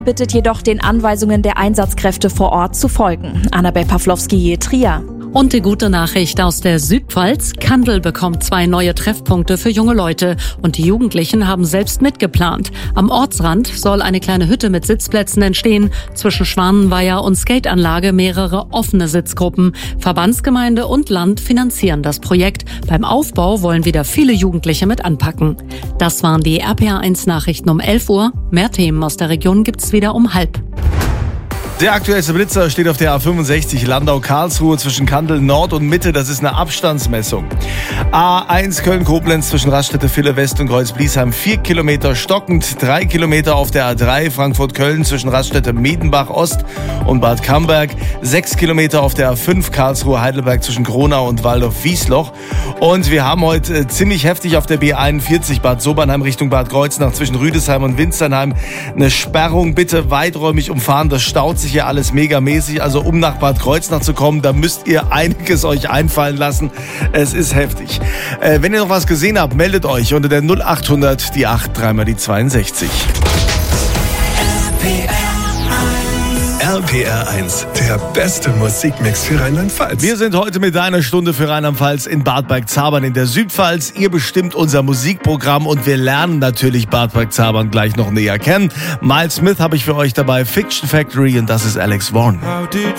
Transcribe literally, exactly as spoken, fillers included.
bittet jedoch, den Anweisungen der Einsatzkräfte vor Ort zu folgen. Annabel Pawlowski, Trier. Und die gute Nachricht aus der Südpfalz: Kandel bekommt zwei neue Treffpunkte für junge Leute und die Jugendlichen haben selbst mitgeplant. Am Ortsrand soll eine kleine Hütte mit Sitzplätzen entstehen, zwischen Schwanenweiher und Skateanlage mehrere offene Sitzgruppen. Verbandsgemeinde und Land finanzieren das Projekt. Beim Aufbau wollen wieder viele Jugendliche mit anpacken. Das waren die R P R eins Nachrichten um elf Uhr. Mehr Themen aus der Region gibt's wieder um halb. Der aktuellste Blitzer steht auf der A fünfundsechzig Landau-Karlsruhe zwischen Kandel Nord und Mitte. Das ist eine Abstandsmessung. A eins Köln-Koblenz zwischen Raststätte-Ville West und Kreuz-Bliesheim vier Kilometer stockend. drei Kilometer auf der A drei Frankfurt-Köln zwischen Raststätte-Miedenbach Ost und Bad Camberg. sechs Kilometer auf der A fünf Karlsruhe-Heidelberg zwischen Gronau und Waldorf-Wiesloch. Und wir haben heute äh, ziemlich heftig auf der B einundvierzig Bad Sobernheim Richtung Bad Kreuznach zwischen Rüdesheim und Winsternheim eine Sperrung. Bitte weiträumig umfahren. Das staut sich hier alles megamäßig. Also um nach Bad Kreuznach zu kommen, da müsst ihr einiges euch einfallen lassen. Es ist heftig. Äh, wenn ihr noch was gesehen habt, meldet euch unter der null achthundert, die acht, dreimal die zweiundsechzig. R P R eins, der beste Musikmix für Rheinland-Pfalz. Wir sind heute mit einer Stunde für Rheinland-Pfalz in Bad Bergzabern in der Südpfalz. Ihr bestimmt unser Musikprogramm und wir lernen natürlich Bad Bergzabern gleich noch näher kennen. Miles Smith habe ich für euch dabei, Fiction Factory, und das ist Alex Vaughn.